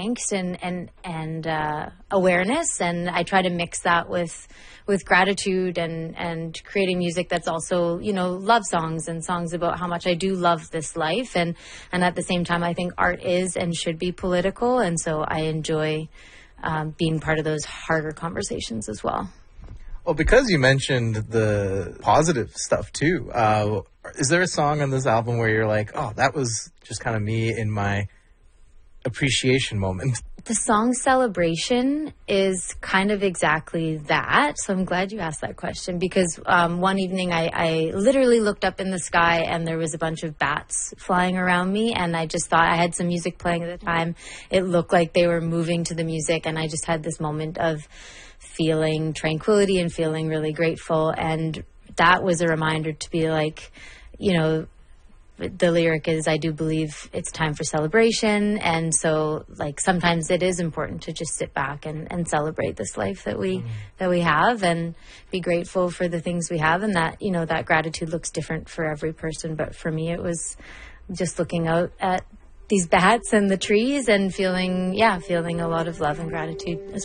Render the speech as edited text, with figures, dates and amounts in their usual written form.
angst and awareness, and I try to mix that with gratitude and creating music that's also, you know, love songs and songs about how much I do love this life, and at the same time I think art is and should be political, and so I enjoy being part of those harder conversations as well. Well, because you mentioned the positive stuff too, is there a song on this album where you're like, oh, that was just kind of me in my appreciation moment? The song Celebration is kind of exactly that. So I'm glad you asked that question, because one evening I literally looked up in the sky and there was a bunch of bats flying around me, and I just thought, I had some music playing at the time. It looked like they were moving to the music, and I just had this moment of feeling tranquility and feeling really grateful. And that was a reminder to be like, you know, the lyric is, I do believe it's time for celebration. And so like sometimes it is important to just sit back and celebrate this life that we have, and be grateful for the things we have. And that, you know, that gratitude looks different for every person. But for me, it was just looking out at these bats and the trees and feeling a lot of love and gratitude as